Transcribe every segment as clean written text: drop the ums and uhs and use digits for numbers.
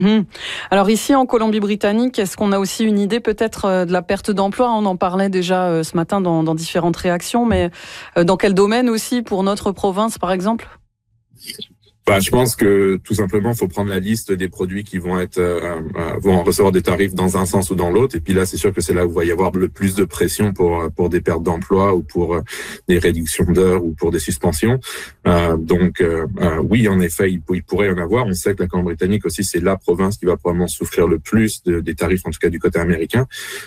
Mmh. Alors ici en Colombie-Britannique, est-ce qu'on a aussi une idée peut-être de la perte d'emploi? On en parlait déjà ce matin dans différentes réactions, mais dans quel domaine aussi pour notre province par exemple? Je pense que tout simplement, il faut prendre la liste des produits qui vont vont recevoir des tarifs dans un sens ou dans l'autre. Et puis là, c'est sûr que c'est là où il va y avoir le plus de pression pour des pertes d'emploi ou pour des réductions d'heures ou pour des suspensions. Oui, en effet, il pourrait y en avoir. On sait que la Colombie-Britannique aussi, c'est la province qui va probablement souffrir le plus des tarifs, en tout cas du côté américain.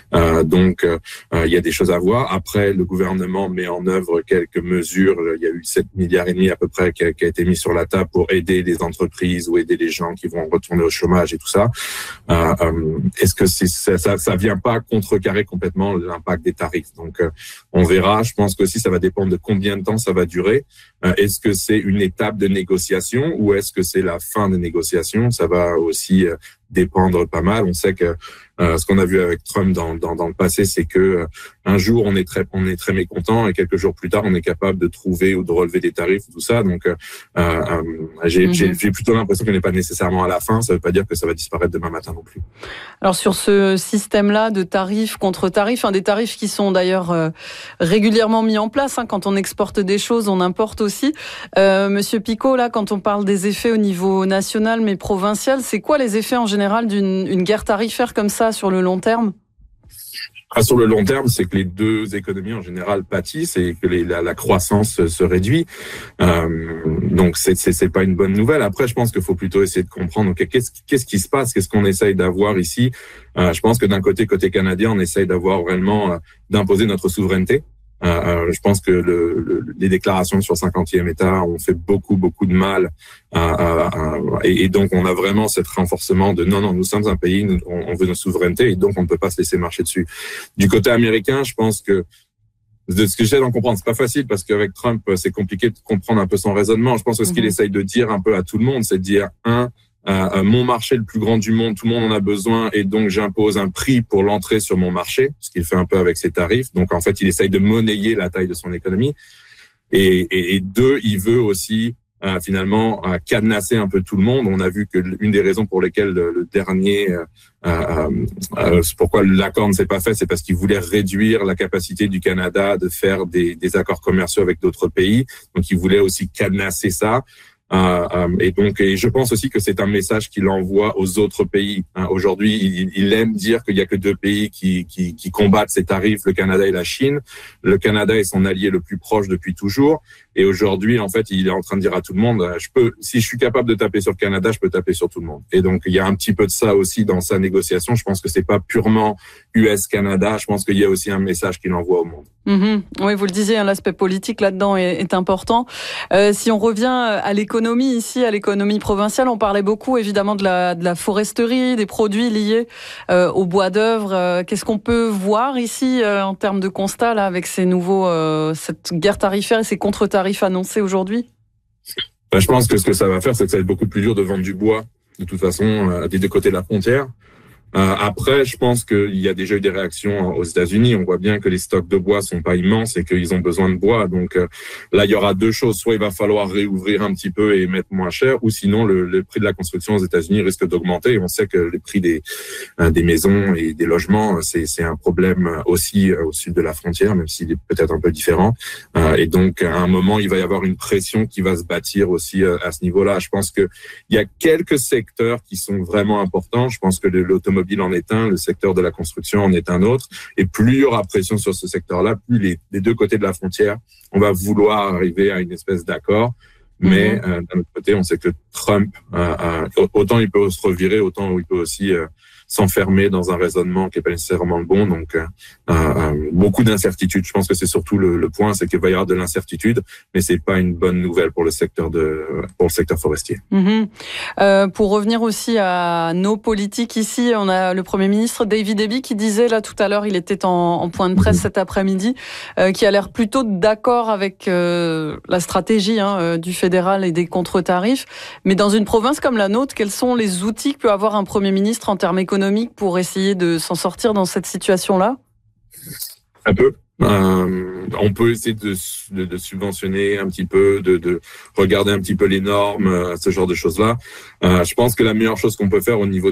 Il y a des choses à voir. Après, le gouvernement met en œuvre quelques mesures. Il y a eu 7,5 milliards à peu près qui a été mis sur la table pour aider les entreprises ou aider les gens qui vont retourner au chômage et tout ça. Est-ce que ça vient pas contrecarrer complètement l'impact des tarifs? Donc, on verra. Je pense que aussi ça va dépendre de combien de temps ça va durer. Est-ce que c'est une étape de négociation ou est-ce que c'est la fin des négociations? Ça va aussi dépendre pas mal. On sait que ce qu'on a vu avec Trump dans le passé, c'est que un jour on est très mécontent et quelques jours plus tard on est capable de trouver ou de relever des tarifs, tout ça. Donc j'ai plutôt l'impression qu'on n'est pas nécessairement à la fin. Ça ne veut pas dire que ça va disparaître demain matin non plus. Alors sur ce système-là de tarifs contre tarifs, des tarifs qui sont d'ailleurs régulièrement mis en place. Quand on exporte des choses, on importe aussi. Monsieur Picot, là, quand on parle des effets au niveau national mais provincial, c'est quoi les effets en général d'une guerre tarifaire comme ça sur le long terme? Sur le long terme, c'est que les deux économies en général pâtissent et que la croissance se réduit. Donc c'est pas une bonne nouvelle. Après, je pense qu'il faut plutôt essayer de comprendre qu'est-ce qui se passe, qu'est-ce qu'on essaye d'avoir ici. Je pense que d'un côté canadien, on essaye d'avoir vraiment d'imposer notre souveraineté. Je pense que les déclarations sur 50e État ont fait beaucoup de mal et donc on a vraiment cet renforcement de non, nous sommes un pays, on veut nos souverainetés et donc on ne peut pas se laisser marcher dessus. Du côté américain, je pense que de ce que j'essaie d'en comprendre, c'est pas facile parce qu'avec Trump, c'est compliqué de comprendre un peu son raisonnement. Je pense que ce qu'il essaye de dire un peu à tout le monde, c'est de dire mon marché le plus grand du monde, tout le monde en a besoin et donc j'impose un prix pour l'entrée sur mon marché, ce qu'il fait un peu avec ses tarifs. Donc en fait, il essaye de monnayer la taille de son économie. Et deux, il veut aussi finalement cadenasser un peu tout le monde. On a vu que une des raisons pour lesquelles le dernier, pourquoi l'accord ne s'est pas fait, c'est parce qu'il voulait réduire la capacité du Canada de faire des accords commerciaux avec d'autres pays. Donc il voulait aussi cadenasser ça. Et je pense aussi que c'est un message qu'il envoie aux autres pays. Aujourd'hui, il aime dire qu'il y a que deux pays qui combattent ces tarifs, le Canada et la Chine. Le Canada est son allié le plus proche depuis toujours. Et aujourd'hui, en fait, il est en train de dire à tout le monde, si je suis capable de taper sur le Canada, je peux taper sur tout le monde. Et donc, il y a un petit peu de ça aussi dans sa négociation. Je pense que c'est pas purement US-Canada. Je pense qu'il y a aussi un message qu'il envoie au monde. Oui, vous le disiez, l'aspect politique là-dedans est important. Si on revient à l'économie ici, à l'économie provinciale, on parlait beaucoup évidemment de la foresterie, des produits liés au bois d'œuvre. Qu'est-ce qu'on peut voir ici en termes de constat là avec ces cette guerre tarifaire et ces contre-tarifs annoncés aujourd'hui? Je pense que ce que ça va faire, c'est que ça va être beaucoup plus dur de vendre du bois de toute façon des deux côtés de la frontière. Après, je pense qu'il y a déjà eu des réactions aux États-Unis. On voit bien que les stocks de bois sont pas immenses et qu'ils ont besoin de bois. Donc là, il y aura deux choses. Soit il va falloir réouvrir un petit peu et mettre moins cher, ou sinon le prix de la construction aux États-Unis risque d'augmenter. Et on sait que les prix des maisons et des logements, c'est un problème aussi au sud de la frontière, même s'il est peut-être un peu différent. Et donc, à un moment, il va y avoir une pression qui va se bâtir aussi à ce niveau-là. Je pense que il y a quelques secteurs qui sont vraiment importants. Je pense que l'automobile en est un, le secteur de la construction en est un autre. Et plus il y aura pression sur ce secteur-là, plus les deux côtés de la frontière, on va vouloir arriver à une espèce d'accord. Mais d'un autre côté, on sait que Trump, autant il peut se revirer, autant il peut aussi s'enfermer dans un raisonnement qui n'est pas nécessairement le bon. Donc, beaucoup d'incertitudes. Je pense que c'est surtout le point, c'est qu'il va y avoir de l'incertitude, mais c'est pas une bonne nouvelle pour le secteur forestier. Pour revenir aussi à nos politiques ici, on a le Premier ministre David Eby qui disait là tout à l'heure, il était en point de presse cet après-midi, qui a l'air plutôt d'accord avec la stratégie du fédéral et des contre-tarifs. Mais dans une province comme la nôtre, quels sont les outils que peut avoir un Premier ministre en termes économiques pour essayer de s'en sortir dans cette situation-là? Un peu. On peut essayer de subventionner un petit peu, de regarder un petit peu les normes, ce genre de choses-là. Je pense que la meilleure chose qu'on peut faire au niveau